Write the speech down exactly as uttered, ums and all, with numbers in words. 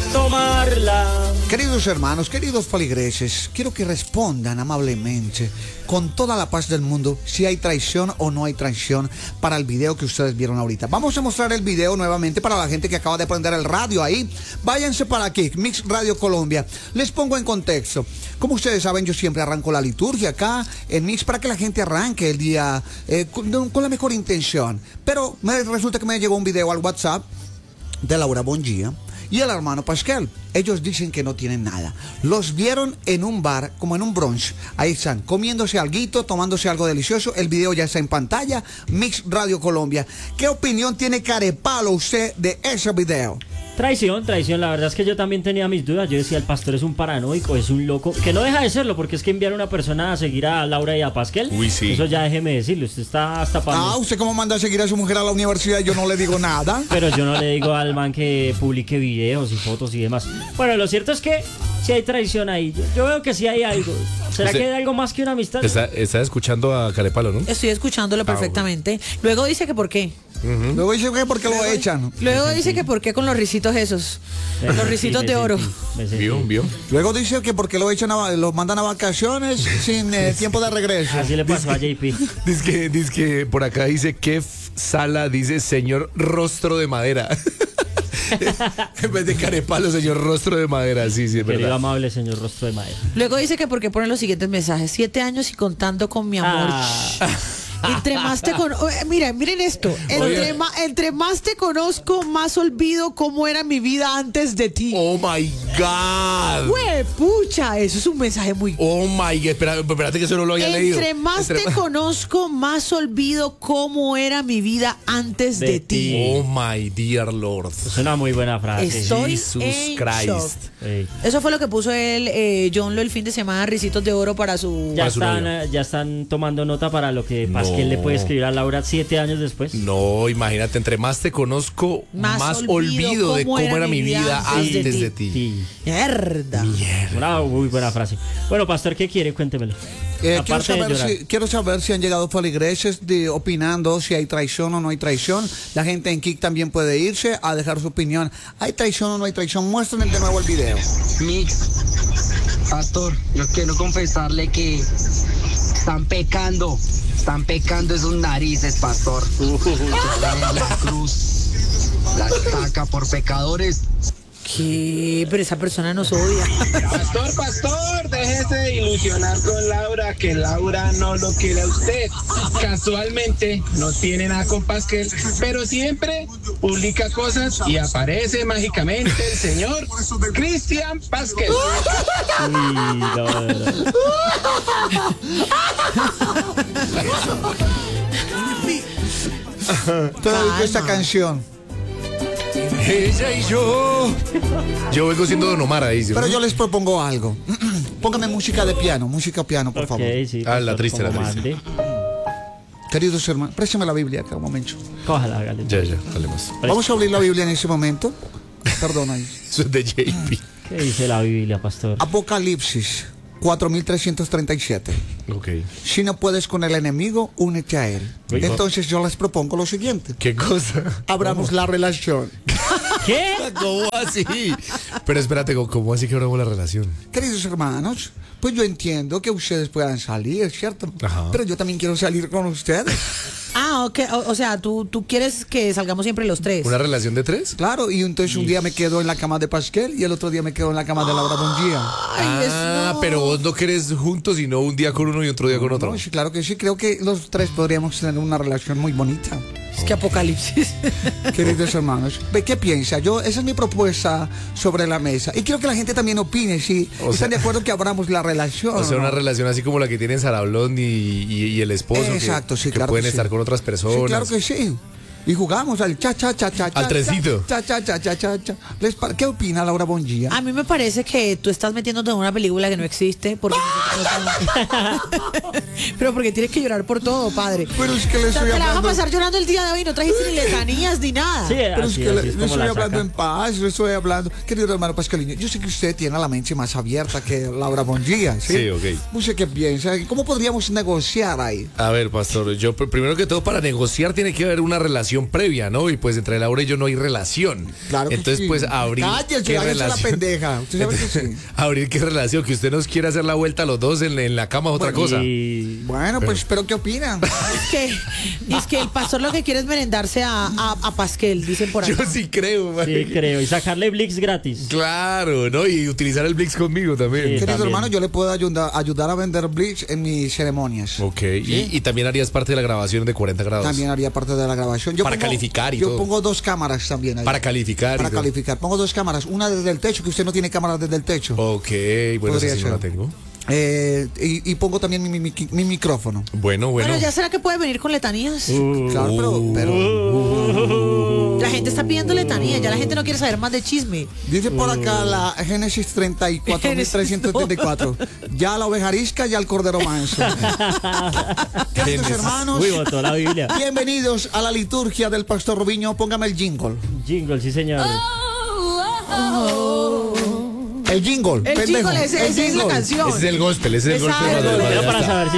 tomarla. Queridos hermanos, queridos feligreses, quiero que respondan amablemente, con toda la paz del mundo, si hay traición o no hay traición para el video que ustedes vieron ahorita. Vamos a mostrar el video nuevamente para la gente que acaba de prender el radio ahí. Váyanse para aquí, Mix Radio Colombia. Les pongo en contexto. Como ustedes saben, yo siempre arranco la liturgia acá en Mix para que la gente arranque el día eh, con, con la mejor intención. Pero me resulta que me llegó un video al WhatsApp de Laura Bongia y el hermano Pascal. Ellos dicen que no tienen nada. Los vieron en un bar, como en un brunch. Ahí están, comiéndose alguito, tomándose algo delicioso. El video ya está en pantalla. Mix Radio Colombia. ¿Qué opinión tiene Carepalo usted de ese video? Traición, traición, la verdad es que yo también tenía mis dudas. Yo decía, el pastor es un paranoico, es un loco, que no deja de serlo, porque es que enviar a una persona a seguir a Laura y a Pascal, uy, sí. Eso ya déjeme decirle, usted está hasta para... Ah, usted cómo manda a seguir a su mujer a la universidad, yo no le digo nada. Pero yo no le digo al man que publique videos y fotos y demás. Bueno, lo cierto es que si hay traición ahí, yo, yo veo que sí hay algo. ¿Será usted, que hay algo más que una amistad? Está, está escuchando a Carepalo, ¿no? Estoy escuchándolo perfectamente. Ah, bueno. Luego dice que por qué. Uh-huh. Luego dice que por qué lo echan. Luego dice que por qué con los risitos esos. Me los risitos de oro. ¿Vio? ¿Vio? Luego dice que porque lo echan a, los mandan a vacaciones sin eh, tiempo de regreso. Así le pasó dice, a J P. Dice que, dice que por acá dice que Sala dice señor rostro de madera. En vez de Carepalo, señor rostro de madera. Sí, sí, es verdad. Querido amable señor rostro de madera. Luego dice que porque ponen los siguientes mensajes. Siete años y contando con mi amor. Ah. Entre más te conozco, miren, miren esto, entre, ma entre más te conozco, más olvido cómo era mi vida antes de ti. Oh my God. Güey, pucha, eso es un mensaje muy... Oh my God, espera, espérate que eso no lo había entre leído. Más entre más te conozco, más olvido cómo era mi vida antes de, de ti. ti. Oh my dear Lord. Es una muy buena frase. Estoy Jesus en Christ. Shock. Hey. Eso fue lo que puso él, eh, John Lo el fin de semana, risitos de oro para su... Ya, para su están, uh, ya están tomando nota para lo que pasa. No. Que él le puede escribir a Laura siete años después. No, imagínate, entre más te conozco, más, más olvido, olvido cómo de cómo era, era mi vida, vida antes de, de ti. ti. Mierda. Mierda. Una muy buena frase. Bueno, pastor, ¿qué quiere? Cuéntemelo. Eh, quiero, saber si, quiero saber si han llegado feligreses de, opinando si hay traición o no hay traición. La gente en Kik también puede irse a dejar su opinión. ¿Hay traición o no hay traición? Muéstrenle de nuevo el video. Mix, pastor, yo quiero confesarle que están pecando. Están pecando esos narices, pastor. La cruz, la estaca por pecadores. ¿Qué? Pero esa persona nos odia. Pastor, pastor, déjese de ilusionar con Laura, que Laura no lo quiere a usted. Casualmente no tiene nada con Pascal, pero siempre publica cosas y aparece mágicamente el señor Cristian Pascal. Uy, no, no, no. Te dedico esta canción. Ella y yo. Yo vengo siendo Don Omar ahí. ¿sí? Pero yo les propongo algo. Póngame música de piano, música piano, por okay, favor. Sí, ah, la triste, la triste. Queridos hermanos, préstame la Biblia acá un momento. Cójala, hágale. Ya, ya, dale más. Vamos a abrir la Biblia en ese momento. Perdona. Eso es de J P. ¿Qué dice la Biblia, pastor? Apocalipsis cuatro mil trescientos treinta y siete. Ok. Si no puedes con el enemigo, únete a él. Uy, entonces yo les propongo lo siguiente. ¿Qué cosa? Abramos ¿Cómo? la relación. ¿Qué? ¿Cómo así? Pero espérate, ¿cómo así que abramos la relación? Queridos hermanos, pues yo entiendo que ustedes puedan salir, ¿cierto? Ajá. Pero yo también quiero salir con ustedes. Ah, ok. O, o sea, ¿tú, tú quieres que salgamos siempre los tres. ¿Una relación de tres? Claro, y entonces un día me quedo en la cama de Pascal y el otro día me quedo en la cama de Laura Bongia. Ay, ah, no. Pero vos no querés juntos, sino un día con uno y otro día con otro. No, sí, claro que sí. Creo que los tres podríamos tener una relación muy bonita. Es que apocalipsis. Queridos hermanos, ¿qué piensa? Yo, esa es mi propuesta sobre la mesa. Y quiero que la gente también opine si o están sea, de acuerdo que abramos la relación. O sea, ¿no? una relación así como la que tienen Sara Blond y, y, y el esposo. Exacto, que, sí, que claro. pueden que estar sí. con otras personas. Sí, claro que sí. Y jugamos al cha cha cha cha al trencito. Cha cha cha cha cha cha. ¿Qué opina Laura Bongia? A mí me parece que tú estás metiéndote en una película que no existe porque Pero porque tienes que llorar por todo, padre. Pero es que le O sea, estoy te la vas a hablando. pasar llorando el día de hoy, no trajiste ni letanías ni nada. Sí, Pero es así, que así le, es le como la estoy hablando saca. en paz, le estoy hablando. Querido hermano Pascaliño, yo sé que usted tiene la mente más abierta que Laura Bonilla, ¿sí? Sí, ok. No sé qué piensa. ¿Cómo podríamos negociar ahí? A ver, pastor, yo pr- primero que todo para negociar tiene que haber una relación previa, ¿no? Y pues entre Laura y yo no hay relación. Claro que Entonces, sí. pues abrir Cállese, qué hágase la relación. pendeja. Usted sabe que sí. Abrir qué relación, que usted nos quiera hacer la vuelta a los dos en, en la cama es otra cosa. Y Bueno, pues, ¿pero qué opinan? Es que, es que el pastor lo que quiere es merendarse a, a, a Pasquel, dicen por ahí. Yo sí creo, man. sí, creo. Y sacarle Blix gratis. Claro, ¿no? Y utilizar el Blix conmigo también. Sí. Querido también. hermano, yo le puedo ayudar, ayudar a vender Bleach en mis ceremonias. Ok, y, y también harías parte de la grabación de cuarenta grados. También haría parte de la grabación. Yo Para pongo- calificar y Yo todo. pongo dos cámaras también ahí. Para calificar. y Para todo. calificar. Pongo dos cámaras. Una desde el techo, que usted no tiene cámara desde el techo. Ok, bueno, Podría esa sí no ser. la tengo. Eh, y, y pongo también mi, mi- mi- mi micrófono. Bueno, bueno. Bueno, ¿ya será que puede venir con letanías? Claro, pero, pero La gente está pidiendo letanías, ya la gente no quiere saber más de chisme. dice por acá la Génesis treinta y cuatro mil trescientos setenta y cuatro. Ya la oveja arisca, ya el cordero manso. Queridos Génesis. hermanos, Uy, botó la Biblia. bienvenidos a la liturgia del Pastor Rubiño. Póngame el jingle. Jingle, sí, señor. El jingle. El pendejo. jingle, ese- El esa es la jingle. canción. Ese es el gospel, ese es el Exacto. gospel. Pero Ya para está. saber si